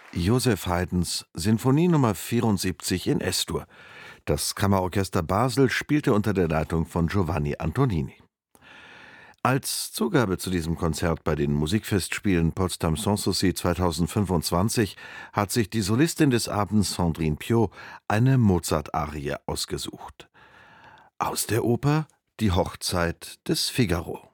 Joseph Haydns Sinfonie Nummer 74 in S-Dur. Das Kammerorchester Basel spielte unter der Leitung von Giovanni Antonini. Als Zugabe zu diesem Konzert bei den Musikfestspielen Potsdam Sanssouci 2025 hat sich die Solistin des Abends Sandrine Piau eine Mozart-Arie ausgesucht. Aus der Oper Die Hochzeit des Figaro.